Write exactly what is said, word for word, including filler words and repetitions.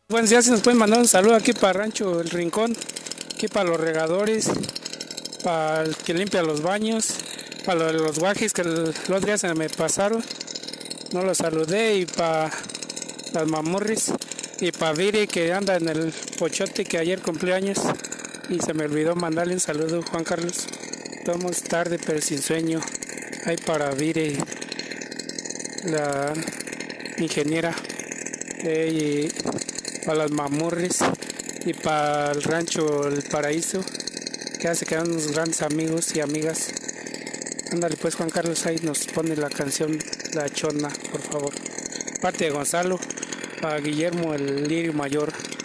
Buenos días, si nos pueden mandar un saludo aquí para Rancho El Rincón, aquí para los regadores, para el que limpia los baños, para lo de los guajis que el, el otro día se me pasaron, no los saludé, y para las mamurris, y para Viri que anda en el pochote que ayer cumplió años y se me olvidó mandarle un saludo, Juan Carlos. Estamos tarde pero sin sueño. Ahí para Viri, la ingeniera, eh, y para las mamurris y para el rancho El Paraíso, que hace que eran unos grandes amigos y amigas. Ándale pues, Juan Carlos, ahí nos pone la canción La Chona, por favor. Parte de Gonzalo, para Guillermo el Lirio Mayor.